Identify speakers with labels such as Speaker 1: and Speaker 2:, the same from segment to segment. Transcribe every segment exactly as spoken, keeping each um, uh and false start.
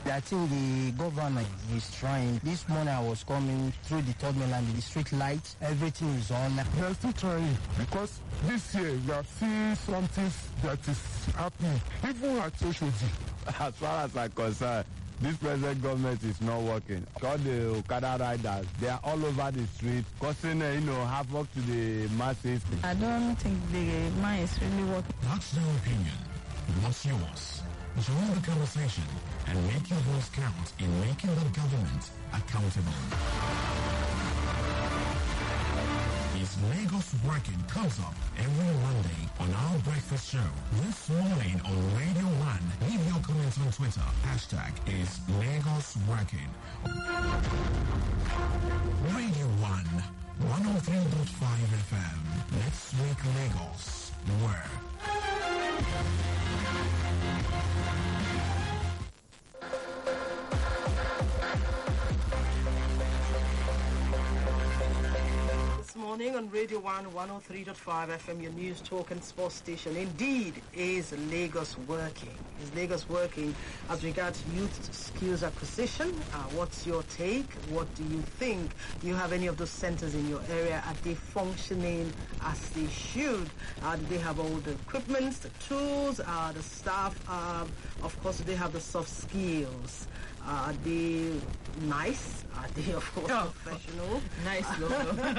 Speaker 1: I think the government is trying. This morning I was coming through the third mainland, the street lights, everything is on.
Speaker 2: They are still trying because this year we have seen something that is happening, even at Oshodi.
Speaker 3: As far as I'm concerned, this present government is not working. All the Okada riders, they are all over the street, causing, uh, you know, havoc to the masses.
Speaker 4: I don't think the man is really working.
Speaker 5: That's their opinion. What's yours? Join the conversation and make your voice count in making the government accountable. Is Lagos Working comes up every Monday on our breakfast show. This morning on Radio one, leave your comments on Twitter. Hashtag is Lagos Working. Radio one, one oh three point five F M. Let's make Lagos work.
Speaker 6: Morning on Radio one, one oh three point five F M, your news, talk and sports station. Indeed, is Lagos working? Is Lagos working as regards youth skills acquisition? Uh, what's your take? What do you think? You have any of those centers in your area? Are they functioning as they should? Uh, do they have all the equipment, the tools, uh, the staff? Uh, of course, do they have the soft skills? Are they nice? Are they, of course, oh, professional?
Speaker 4: Nice logo.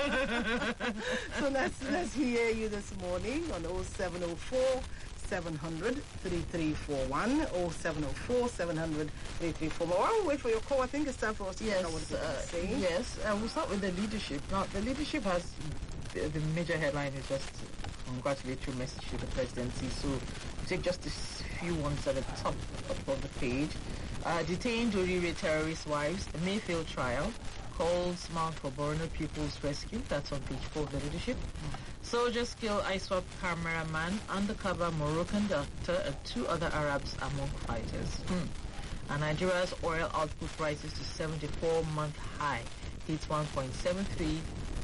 Speaker 6: So let's let's hear you this morning on oh seven oh four, seven hundred, thirty-three forty-one, oh seven oh four, seven hundred, thirty-three forty-one. While we wait for your call, I think it's time for us to
Speaker 4: yes,
Speaker 6: know what people
Speaker 4: uh,
Speaker 6: are saying.
Speaker 4: Yes, uh, we'll start with the leadership. Now, the leadership has, the, the major headline is just congratulatory message to the presidency. So we'll take just a few ones at the top of the page. Uh, detained Orire terrorist wives, the Mayfield trial, calls mount for Borno People's Rescue. That's on page four of the leadership. Mm. Soldiers kill ISWAP cameraman, undercover Moroccan doctor, and two other Arabs among fighters. Mm. And Nigeria's oil output rises to seventy-four month high, hits one point seven three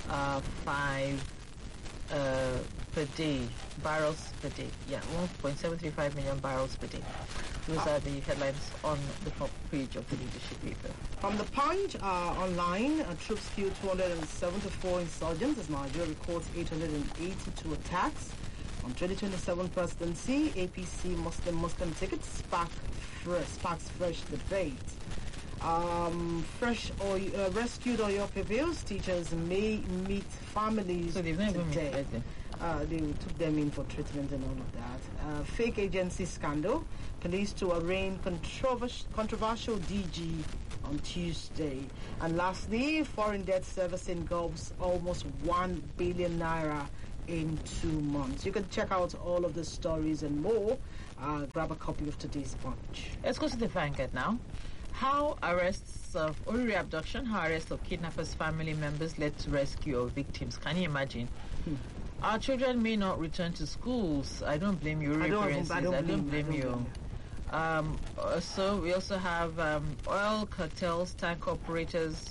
Speaker 4: five uh, per day, barrels per day. Yeah, one point seven three five million barrels per day. Those are the headlines on the top page of the leadership paper.
Speaker 6: From the Punch, uh, online, uh, troops killed two hundred seventy-four insurgents as Nigeria records eight hundred eighty-two attacks. On twenty twenty-seven presidency, A P C Muslim Muslim ticket spark fresh, sparks fresh debate. Um, fresh or uh, rescued Oyo pupils, teachers may meet families
Speaker 4: so they've never
Speaker 6: today. Uh, they took them in for treatment and all of that. Uh, fake agency scandal. Police to arraign controvers- controversial D G on Tuesday. And lastly, foreign debt service engulfs almost one billion naira in two months. You can check out all of the stories and more. Uh, grab a copy of today's Punch.
Speaker 4: Let's go to the Vanguard now. How arrests of Orire abduction, how arrests of kidnappers' family members led to rescue of victims. Can you imagine? Hmm. Our children may not return to schools. I don't blame you,
Speaker 6: I don't,
Speaker 4: parents.
Speaker 6: I don't,
Speaker 4: I
Speaker 6: blame,
Speaker 4: don't blame
Speaker 6: I don't
Speaker 4: you.
Speaker 6: Blame you.
Speaker 4: Um, so we also have um, oil cartels, tank operators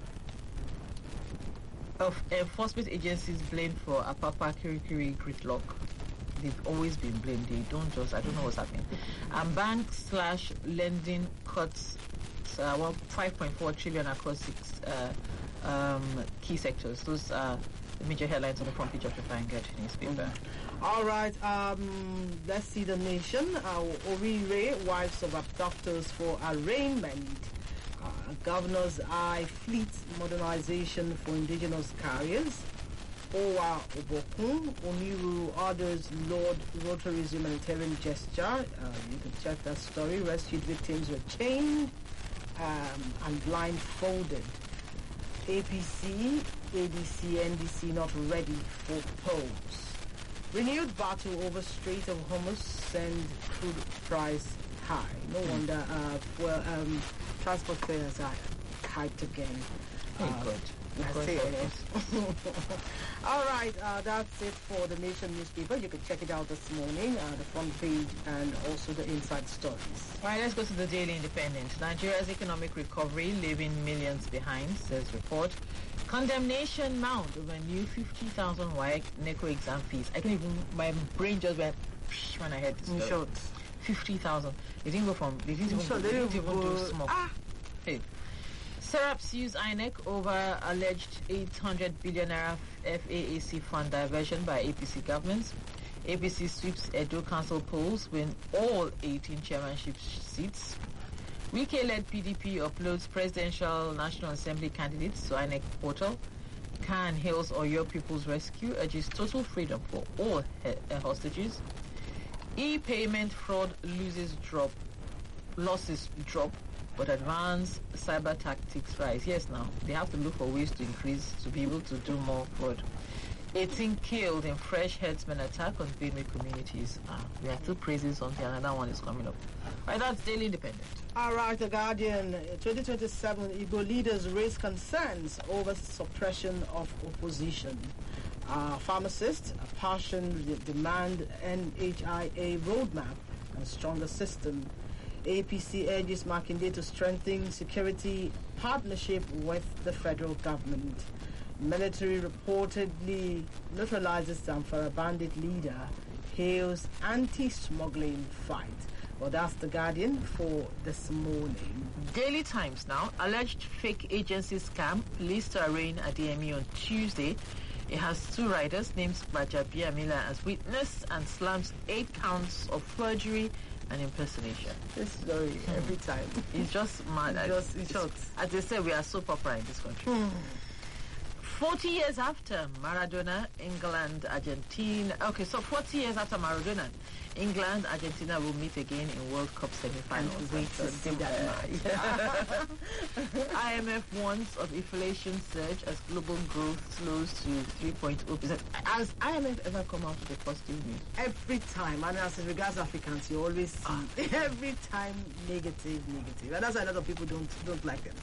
Speaker 4: of enforcement agencies blamed for Apapa Kirikiri gridlock. They've always been blamed. They don't just, I don't know what's happening. And bank slash lending cuts uh, well, five point four trillion across six uh, um, key sectors. Those are the major headlines on the front page of the Vanguard newspaper.
Speaker 6: Mm-hmm. All right, um, let's see the nation. Uh, Orire, wives of abductors for arraignment. Uh, governor's eye fleet modernization for indigenous carriers. Owa Obokun, Oniru orders Lord Rotary's humanitarian gesture. Uh, you can check that story. Rescued victims were chained um, and blindfolded. A P C, A D C, N D C not ready for polls. Renewed battle over Strait of Hormuz send crude price high. No mm. wonder uh, well, um, transport fares are hyped again.
Speaker 4: Oh, uh, good.
Speaker 6: I say it. All right, uh, that's it for the Nation newspaper. You can check it out this morning, uh, the front page and also the inside stories.
Speaker 4: All right, let's go to the Daily Independent. Nigeria's economic recovery leaving millions behind, says report. Condemnation mount over new fifty thousand W A E C NECO exam fees. I can even, my brain just went when I heard this.
Speaker 6: In short.
Speaker 4: fifty thousand. They didn't go from. They didn't even,
Speaker 6: So
Speaker 4: they
Speaker 6: they
Speaker 4: didn't even
Speaker 6: go-
Speaker 4: do small.
Speaker 6: ah.
Speaker 4: Hey. Serap sues I N E C over alleged eight hundred billion naira F A A C fund diversion by A P C government. A P C sweeps Edo Council polls, win all eighteen chairmanship seats. Wike-led P D P uploads presidential National Assembly candidates to I N E C portal. Khan hails Oyo People's Rescue, urges total freedom for all he- uh, hostages. E-payment fraud loses drop, losses drop, but advanced cyber tactics rise. Yes, now they have to look for ways to increase to be able to do more fraud. eighteen killed in fresh herdsmen attack on Benue communities. Ah, we are still praising something. Another one is coming up. Right, that's Daily Independent.
Speaker 6: All right, The Guardian. twenty twenty-seven, Igbo leaders raise concerns over suppression of opposition. Uh, pharmacists, a passion demand N H I A roadmap and stronger system. A P C urges Makinde to strengthen security partnership with the federal government. Military reportedly neutralizes Zamfara bandit leader, hails anti-smuggling fight. Well, that's The Guardian for this morning.
Speaker 4: Daily Times now. Alleged fake agency scam. Police to arraign Adeyemi on Tuesday. It has two riders named Bajabi Amila as witness and slams eight counts of forgery and impersonation.
Speaker 6: This story every time.
Speaker 4: It's just mad.
Speaker 6: It's just- it's
Speaker 4: It's-
Speaker 6: shocks.
Speaker 4: As they say, we are soap opera in this country. forty years after Maradona, England, Argentina. Okay, so forty years after Maradona, England, Argentina will meet again in World Cup semi-finals.
Speaker 6: Can't wait to see that match.
Speaker 4: I M F warns of inflation surge as global growth slows to three point zero percent. Has I M F ever come out with a positive news?
Speaker 6: Every time, and as regards Africans, you always see every time negative, negative. And that's why a lot of people don't don't like them.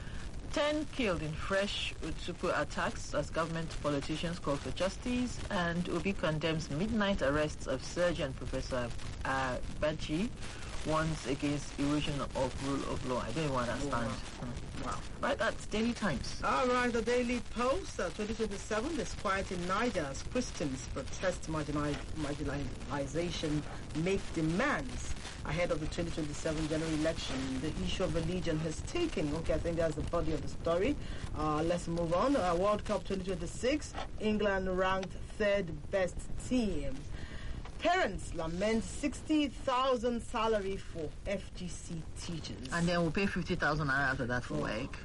Speaker 4: Ten killed in fresh Utsupu attacks as government politicians call for justice, and Obi condemns midnight arrests of surgeon Professor uh, Baji, warns against erosion of rule of law. I don't even understand. Mm.
Speaker 6: Wow.
Speaker 4: Right, that's Daily Times.
Speaker 6: All right, the Daily Post, uh, twenty twenty-seven, this quiet in Niger as Christians protest marginali- marginalization, make demands ahead of the twenty twenty-seven general election. The issue of religion has taken. Okay, I think that's the body of the story. Uh, let's move on. Uh, World Cup twenty twenty-six, England ranked third best team. Parents lament sixty thousand salary for F G C teachers.
Speaker 4: And then we'll pay fifty thousand naira after that for work.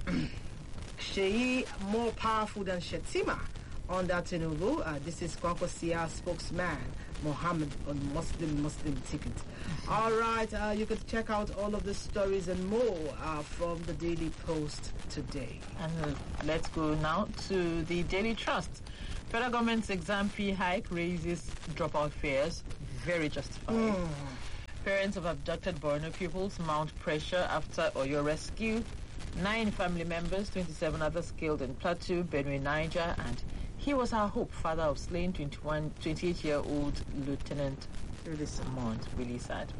Speaker 6: Sheyi more powerful than Shetima under Tinubu. Uh, this is Kwankwasia spokesman Mohammed on Muslim Muslim ticket. All right, uh, you can check out all of the stories and more uh, from the Daily Post today.
Speaker 4: And uh, let's go now to the Daily Trust. Federal government's exam fee hike raises dropout fares. Very justified. Parents of abducted Borno pupils mount pressure after Oyo rescue. Nine family members, twenty-seven others killed in Plateau, Benue, Niger, and he was our hope, father of slain twenty-one, twenty-eight-year-old Lieutenant Mont. Really sad.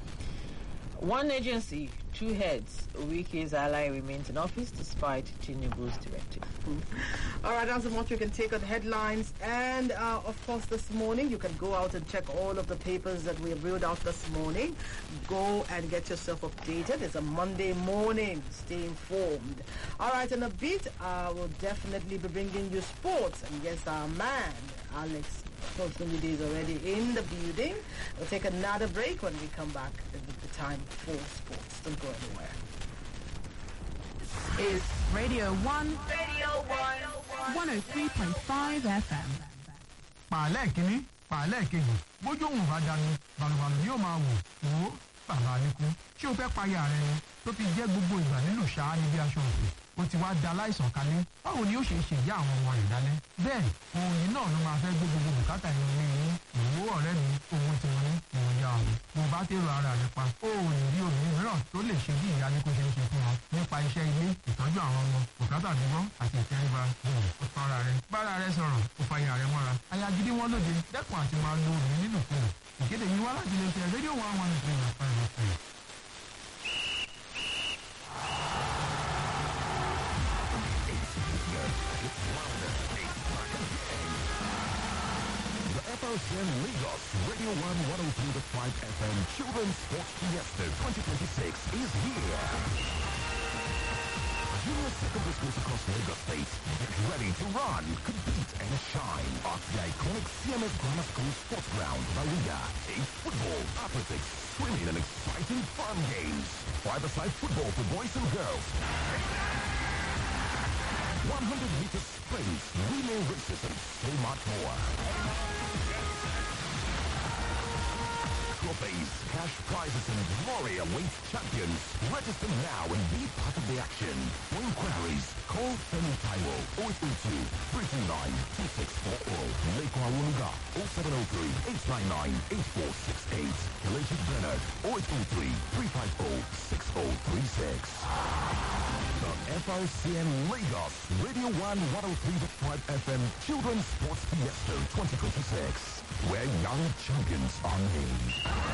Speaker 4: One agency, two heads. Wiki's ally remains in office despite Tinubu's directive.
Speaker 6: All right, that's what you can take on headlines. And, uh, of course, this morning, you can go out and check all of the papers that we have read out this morning. Go and get yourself updated. It's a Monday morning. Stay informed. All right, in a bit, uh, we'll definitely be bringing you sports. And yes, our man, Alex Personally is already in the building. We'll take another break. When we come back. The time for sports. Don't go anywhere.
Speaker 7: Is Radio one. Radio one. one oh three point five F M.
Speaker 8: pàálẹ̀ kínní pàálẹ̀ kejì bójú òun bá dání balùbalù ni yóò máa wò wò ó bàbá àlékún ṣé o fẹ́ payà rẹ ni tó fi jẹ́ gbogbo ìgbà nínú ṣáá níbi aṣọ òfin o ti wá da aláìsàn kalẹ̀ báwo ni ó ṣe ṣe ìyá àwọn ọmọ rẹ̀ dálẹ́ bẹ́ẹ̀ òun yìí náà ló máa fẹ́ gbé gbogbo bùkátà inú ilé yín ìwò ọ̀rẹ́ mi owó tí mo ní ìwọ̀n ya ọ̀hún mo bá tèrò ara rẹ̀ pa ó ò ní rí obìnrin mìíràn tó lè ṣe bí ìyá ní kó ṣe ń ṣe fún wọn nípa iṣẹ́ ilé ìtọ́jú àwọn ọmọ bùkátà gbígbọ́ àti ìtẹríba ó tán ara rẹ̀ bára rẹ̀ sọ̀rọ̀ ó fa ìyá rẹ̀ mọ́ra aya gidi wọn lóde dẹ́kun àti máa lo obìnrin nínú kúrò ìkéde yìí wá láti lè tẹ rédíò one one three nine five oh three.
Speaker 5: F O C
Speaker 9: C M Lagos Radio one one oh three point five F M Children's Sports Fiesta twenty twenty-six is here. Junior secondary schools across Lagos State, get ready to run, compete, and shine at the iconic C M S Grammar School Sports Ground, Bariga. It's football, athletics, swimming, and exciting fun games. Five-a-side football for boys and girls. one hundred meter sprints, relay races, and so much more. Trophies, cash prizes, and glory await champions. Register now and be part of the action. For inquiries, call Femi Taiwo oh eight oh two, three two nine, two six four oh. Leko Awoluga oh seven oh three, eight nine nine, eight four six eight. Kelechi Bernard oh eight oh three, three five oh, six oh three six. The F R C N Lagos Radio one one oh three point five F M Children's Sports Fiesta twenty twenty-six, where young champions are made.